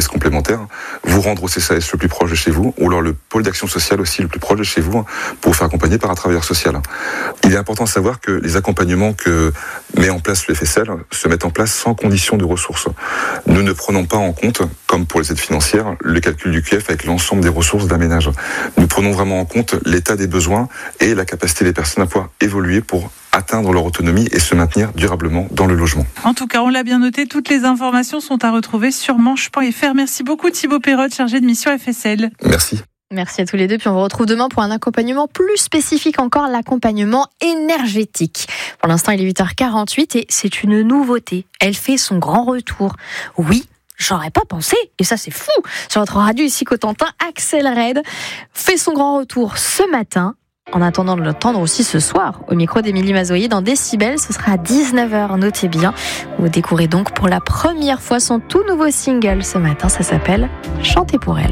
caisse complémentaire, vous rendre au CCAS le plus proche de chez vous, ou alors le pôle d'action sociale aussi le plus proche de chez vous, pour vous faire accompagner par un travailleur social. Il est important de savoir que les accompagnements que met en place le FSL se mettent en place sans condition de ressources. Nous ne prenons pas en compte, comme pour les aides financières, le calcul du QF avec l'ensemble des ressources d'un ménage. Nous prenons vraiment en compte l'état des besoins et la capacité des personnes à pouvoir évoluer pour atteindre leur autonomie et se maintenir durablement dans le logement. En tout cas, on l'a bien noté, toutes les informations sont à retrouver sur manche.fr. Merci beaucoup Thibaut Perrotte, chargé de mission FSL. Merci. Merci à tous les deux, puis on vous retrouve demain pour un accompagnement plus spécifique encore, l'accompagnement énergétique. Pour l'instant, il est 8h48 et c'est une nouveauté. Elle fait son grand retour. Oui, j'aurais pas pensé, et ça c'est fou. Sur notre radio ici Cotentin, Axel Red fait son grand retour ce matin. En attendant de l'entendre aussi ce soir, au micro d'Émilie Mazoyer dans Décibel, ce sera à 19h, notez bien. Vous découvrez donc pour la première fois son tout nouveau single ce matin, ça s'appelle « Chanter pour elle ».